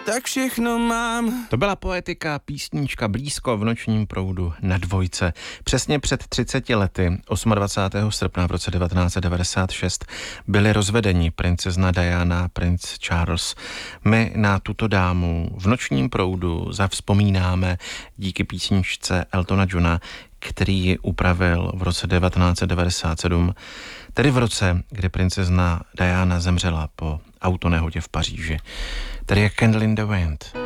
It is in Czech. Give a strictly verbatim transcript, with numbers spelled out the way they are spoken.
tak všechno mám. To byla poetika, písnička Blízko v nočním proudu na Dvojce. Přesně před třiceti lety, dvacátého osmého srpna v roce devatenáct set devadesát šest, byli rozvedeni princezna Diana a princ Charles. My na tuto dámu v nočním proudu zavzpomínáme díky písničce Eltona Johna, který ji upravil v roce devatenáct set devadesát sedm, tedy v roce, kdy princezna Diana zemřela po autonehodě v Paříži. Tady je Candle in the Wind.